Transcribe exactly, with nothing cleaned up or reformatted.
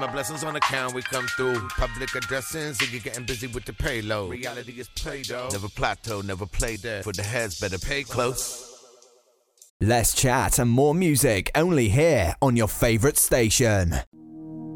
my blessings on account, we come through. Public addressing, so you're getting busy with the payload. Reality is play-doh. Never plateau, never play dead. For the heads, better pay close. Less chat and more music only here on your favourite station.